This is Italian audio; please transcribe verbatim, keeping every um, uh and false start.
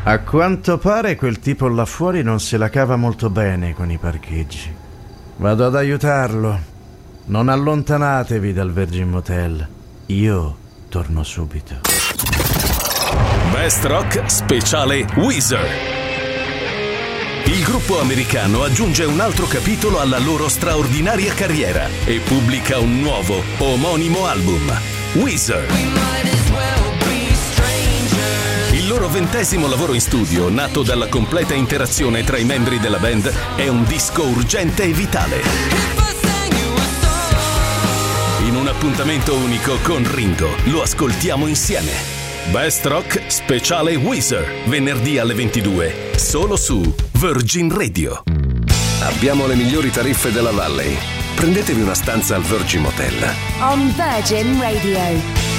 A quanto pare quel tipo là fuori non se la cava molto bene con i parcheggi. Vado ad aiutarlo. Non allontanatevi dal Virgin Motel. Io torno subito. Best Rock speciale Weezer. Il gruppo americano aggiunge un altro capitolo alla loro straordinaria carriera e pubblica un nuovo, omonimo album, Weezer. Il loro ventesimo lavoro in studio, nato dalla completa interazione tra i membri della band, è un disco urgente e vitale. In un appuntamento unico con Ringo, lo ascoltiamo insieme. Best Rock speciale Weezer, venerdì alle ventidue, solo su Virgin Radio. Abbiamo le migliori tariffe della Valley. Prendetevi una stanza al Virgin Motel. On Virgin Radio.